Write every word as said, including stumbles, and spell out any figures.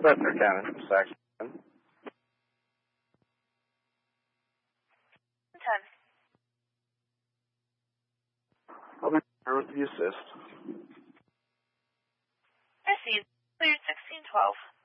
Bedford Cannon, Saxon. ten. I'll be here with the assist. Received. Cleared sixteen twelve.